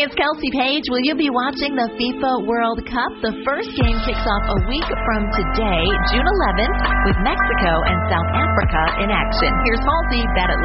it's Kelsey Page. Will you be watching the FIFA World Cup? The first game kicks off a week from today, June 11th, with Mexico and South Africa in action. Here's Halsey, Bet at